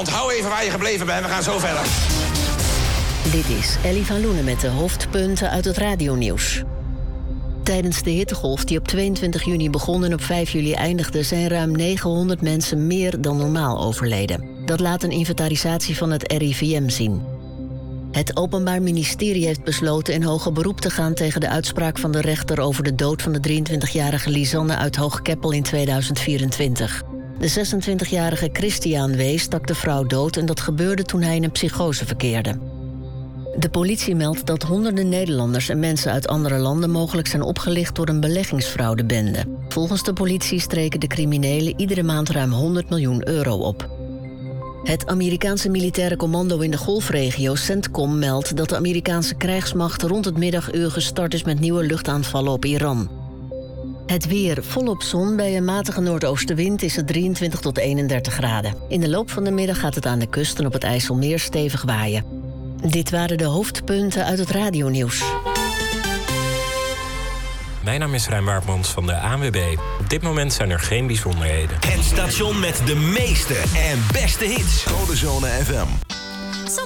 onthoud even waar je gebleven bent. We gaan zo verder. Dit is Ellie van Loenen met de hoofdpunten uit het radionieuws. Tijdens de hittegolf die op 22 juni begon en op 5 juli eindigde... zijn ruim 900 mensen meer dan normaal overleden. Dat laat een inventarisatie van het RIVM zien. Het Openbaar Ministerie heeft besloten in hoger beroep te gaan... tegen de uitspraak van de rechter over de dood van de 23-jarige Lisanne uit Hoogkeppel in 2024. De 26-jarige Christian W. stak de vrouw dood en dat gebeurde toen hij in een psychose verkeerde. De politie meldt dat honderden Nederlanders en mensen uit andere landen mogelijk zijn opgelicht door een beleggingsfraudebende. Volgens de politie streken de criminelen iedere maand ruim 100 miljoen euro op. Het Amerikaanse militaire commando in de golfregio CENTCOM meldt dat de Amerikaanse krijgsmacht rond het middaguur gestart is met nieuwe luchtaanvallen op Iran. Het weer volop zon. Bij een matige noordoostenwind is het 23 tot 31 graden. In de loop van de middag gaat het aan de kust en op het IJsselmeer stevig waaien. Dit waren de hoofdpunten uit het radionieuws. Mijn naam is Rijn Waardmans van de ANWB. Op dit moment zijn er geen bijzonderheden. Het station met de meeste en beste hits. Codezone FM.